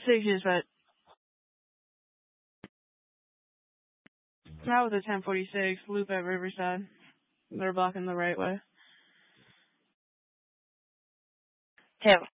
Safety is right. Now with the 1046, loop at Riverside. They're blocking the right way. Two.